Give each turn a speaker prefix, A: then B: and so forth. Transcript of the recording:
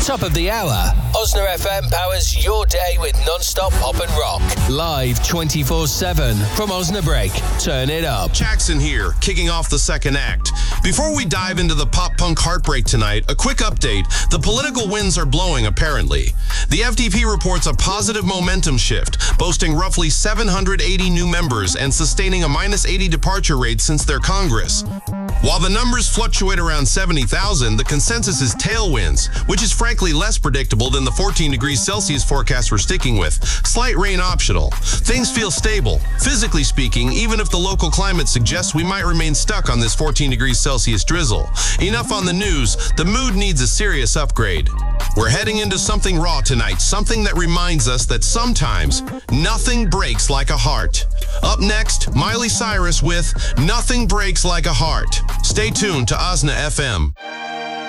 A: top of the hour, Osna FM powers your day with non-stop pop and rock. Live 24/7 from Osnabrück. Turn it up.
B: Jackson here, kicking off the second act. Before we dive into the pop-punk heartbreak tonight, a quick update. The political winds are blowing, apparently. The FDP reports a positive momentum shift, boasting roughly 780 new members and sustaining a -80 departure rate since their Congress. While the numbers fluctuate around 70,000, the consensus is tailwinds, which is frankly less predictable than the 14 degrees Celsius forecast we're sticking with. Slight rain optional. Things feel stable. Physically speaking, even if the local climate suggests we might remain stuck on this 14 degrees Celsius drizzle. Enough on the news. The mood needs a serious upgrade. We're heading into something raw tonight, something that reminds us that sometimes nothing breaks like a heart. Up next, Miley Cyrus with Nothing Breaks Like a Heart. Stay tuned to Osna FM.